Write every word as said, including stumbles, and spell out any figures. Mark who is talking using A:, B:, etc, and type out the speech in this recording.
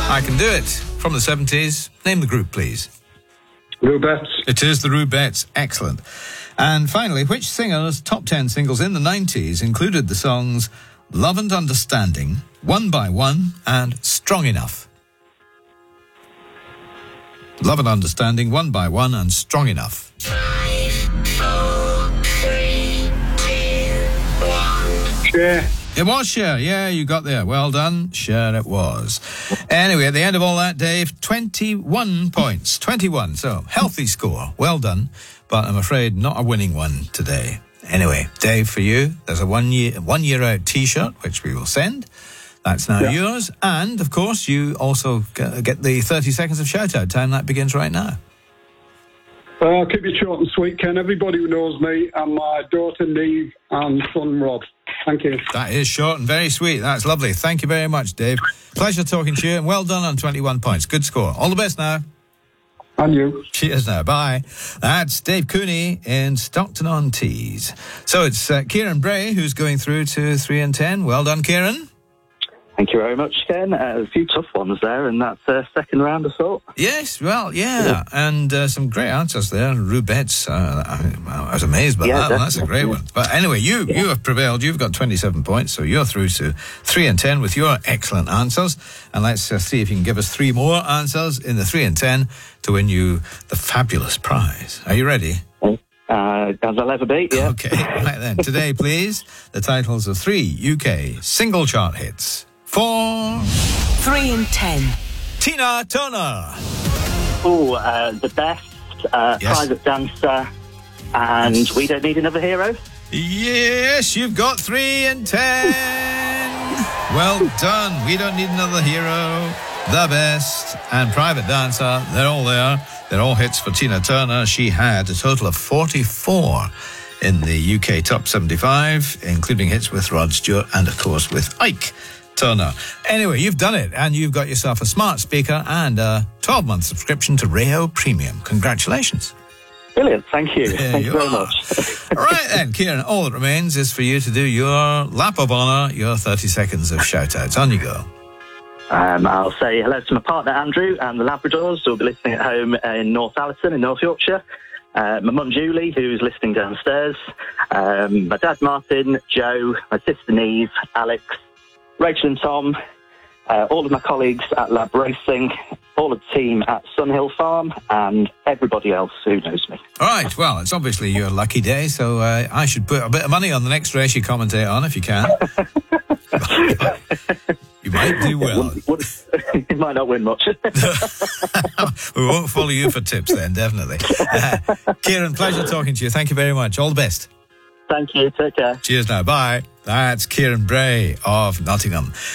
A: I Can Do It from the seventies. Name the group, please.
B: Rubettes.
A: It is the Rubettes. Excellent. And finally, which singer's top ten singles in the nineties included the songs Love and Understanding, One by One, and Strong Enough? Love and Understanding, One by One, and Strong Enough.
C: Five, four, three, two, one.
B: Cher.
A: It was Cher. Yeah, you got there. Well done. Cher it was. Anyway, at the end of all that, Dave, twenty-one points. twenty-one. So, healthy score. Well done. But I'm afraid not a winning one today. Anyway, Dave, for you, there's a one year, one year out T-shirt, which we will send. That's now yeah. yours. And, of course, you also get the thirty seconds of shout-out time. That begins right now.
B: Uh, I'll keep it short and sweet, Ken. Everybody who knows me and my daughter, Neve, and son, Rob. Thank you.
A: That is short and very sweet. That's lovely. Thank you very much, Dave. Pleasure talking to you, and well done on twenty-one points. Good score. All the best now.
B: And you.
A: Cheers now. Bye. That's Dave Cooney in Stockton-on-Tees. So it's uh, Kieran Bray who's going through to three and ten. Well done, Kieran.
D: Thank you very much, Ken. Uh, a few tough ones there in that uh, second round, I thought.
A: Yes, well, yeah, yeah. and uh, some great answers there. Rubettes, uh, I, I was amazed by
D: yeah,
A: that one. That's a great one. But anyway, you
D: yeah.
A: you have prevailed. You've got twenty-seven points, so you're through to three and ten with your excellent answers. And let's uh, see if you can give us three more answers in the three and ten to win you the fabulous prize. Are you ready?
D: Uh, as I'll ever be, yeah.
A: Okay, right then. Today, please, the titles of three U K single chart hits. For
E: three and ten.
A: Tina Turner.
D: Oh, uh, The Best, uh,
A: Yes.
D: Private Dancer, and
A: Yes.
D: We Don't Need Another Hero.
A: Yes, you've got three and ten. Well done. We Don't Need Another Hero, The Best, and Private Dancer. They're all there. They're all hits for Tina Turner. She had a total of forty-four in the U K Top seventy-five, including hits with Rod Stewart and, of course, with Ike Turner. Anyway, you've done it, and you've got yourself a smart speaker and a twelve-month subscription to Rayo Premium. Congratulations.
D: Brilliant, thank you.
A: There
D: Thank
A: you
D: you very
A: are.
D: much.
A: Right then, Kieran, all that remains is for you to do your lap of honour, your thirty seconds of shout-outs. On you go.
D: Um, I'll say hello to my partner Andrew and the Labradors who will be listening at home in North Allerton in North Yorkshire. Uh, my mum Julie, who's listening downstairs. Um, my dad Martin, Joe, my sister Neve, Alex, Rachel and Tom, uh, all of my colleagues at Lab Racing, all of the team at Sunhill Farm, and everybody else who knows me.
A: All right, well, it's obviously your lucky day, so uh, I should put a bit of money on the next race you commentate on, if you can. You might do well.
D: You might not win much.
A: We won't follow you for tips then, definitely. Uh, Kieran, pleasure talking to you. Thank you very much. All the best.
D: Thank you. Take care.
A: Cheers now. Bye. That's Kieran Bray of Nottingham.